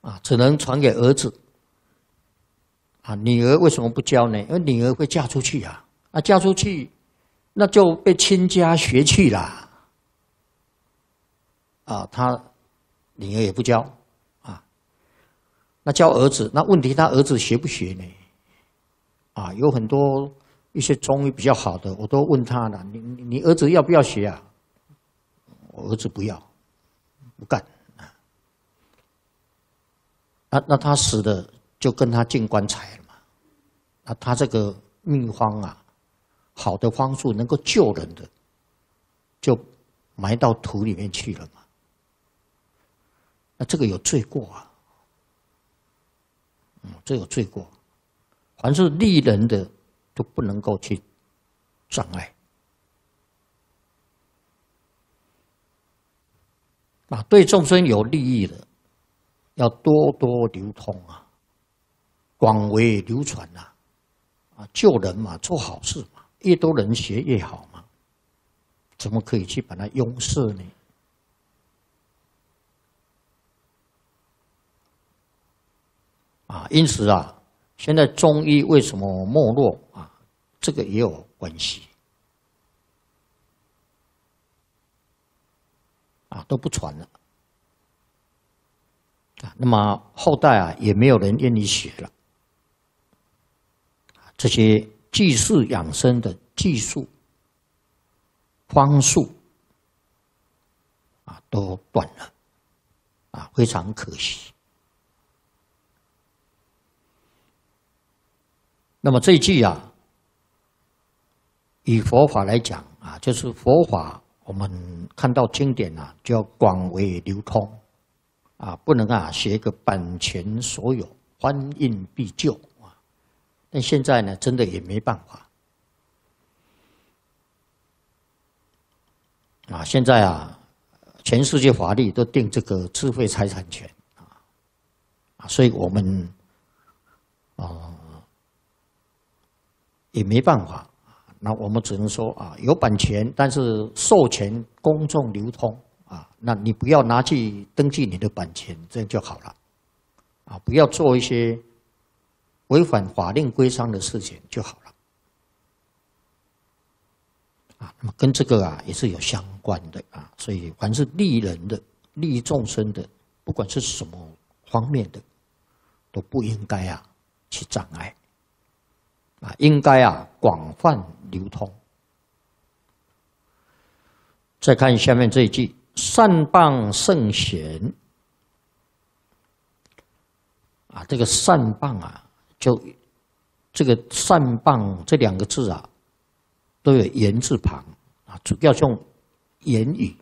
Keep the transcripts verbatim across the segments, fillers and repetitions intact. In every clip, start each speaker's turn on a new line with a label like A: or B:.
A: 啊，只能传给儿子。啊，女儿为什么不教呢？因为女儿会嫁出去啊，啊，嫁出去，那就被亲家学去了。啊，他女儿也不教，啊，那教儿子，那问题他儿子学不学呢？啊，有很多一些中医比较好的，我都问他了，你你儿子要不要学啊？我儿子不要，不干。那那他死了就跟他进棺材了嘛。那他这个秘方啊，好的方术能够救人的，就埋到土里面去了嘛。那这个有罪过啊，嗯，这有罪过。凡是利人的都不能够去障碍。啊，对众生有利益的，要多多流通啊，广为流传啊，啊，救人嘛，做好事嘛，越多人学越好嘛，怎么可以去把它拥塞呢？啊，因此啊，现在中医为什么没落啊？这个也有关系。啊，都不传了。啊，那么后代啊，也没有人愿意学了。这些济世养生的技术、方术啊，都断了，啊，非常可惜。那么这一句啊，以佛法来讲啊，就是佛法，我们看到经典啊，就要广为流通，啊，不能啊写个版权所有，翻印必救啊。但现在呢，真的也没办法啊。现在啊，全世界法律都定这个智慧财产权啊，啊，所以我们啊。也没办法，那我们只能说啊，有版权，但是授权公众流通啊，那你不要拿去登记你的版权，这样就好了，啊，不要做一些违反法令规章的事情就好了，啊，那么跟这个啊也是有相关的啊，所以凡是利人的、利众生的，不管是什么方面的，都不应该啊去障碍。啊，应该啊广泛流通。再看下面这一句：善谤圣贤。啊，这个善谤啊，就这个善谤这两个字啊，都有言字旁啊，主要用言语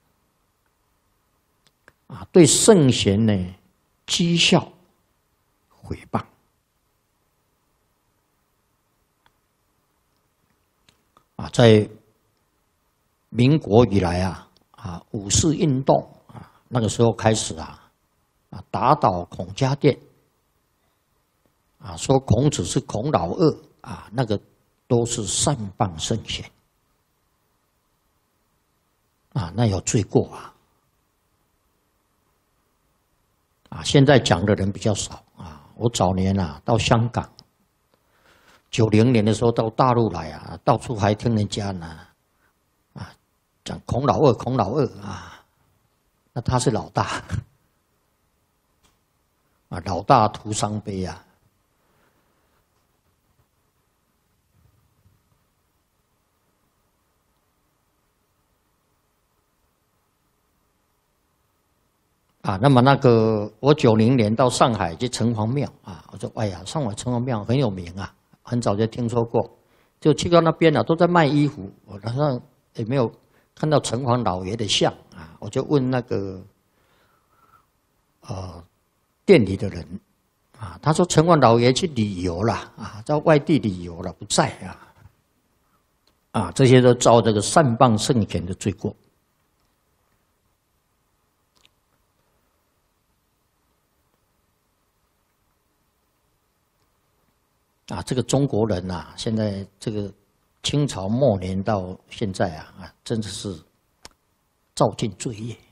A: 啊，对圣贤呢讥笑、毁谤。啊，在民国以来啊，啊五四运动啊，那个时候开始啊，啊打倒孔家店，啊说孔子是孔老二啊，那个都是善谤圣贤，啊那有罪过啊，啊现在讲的人比较少啊，我早年啊到香港。九零年的时候到大陆来啊，到处还听人家呢，啊，讲孔老二，孔老二啊，那他是老大，啊，老大徒伤悲啊。啊，那么那个我九零年到上海去城隍庙啊，我说哎呀，上海城隍庙很有名啊。很早就听说过，就去到那边啊，都在卖衣服。我好像也没有看到城隍老爷的像啊，我就问那个呃店里的人啊，他说城隍老爷去旅游了啊，在外地旅游了，不在啊。啊，这些都遭这个善谤圣贤的罪过。啊，这个中国人啊，现在这个清朝末年到现在啊，啊，真的是造尽罪业。